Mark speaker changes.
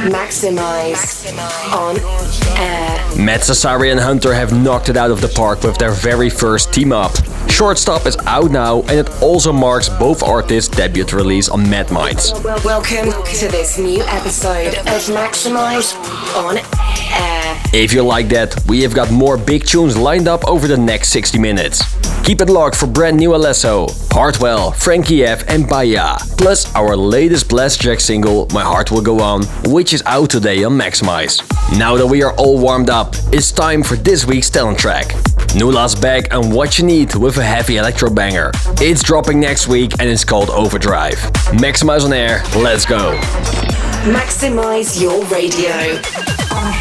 Speaker 1: Maximize on air.
Speaker 2: Matt Sassari and Hunter have knocked it out of the park with their very first team-up. Shortstop is out now, and it also marks both artists' debut release on Mad Minds.
Speaker 1: Welcome to this new episode of Maximize on air.
Speaker 2: If you like that, we have got more big tunes lined up over the next 60 minutes. Keep it locked for brand new Alesso, Hartwell, Frankie F and Baya, plus our latest Blast Jack single, My Heart Will Go On, which is out today on Maximize. Now that we are all warmed up, it's time for this week's talent track. Nula's back and What You Need with a heavy electro banger. It's dropping next week and it's called Overdrive. Maximize on air, let's go.
Speaker 1: Maximize your radio.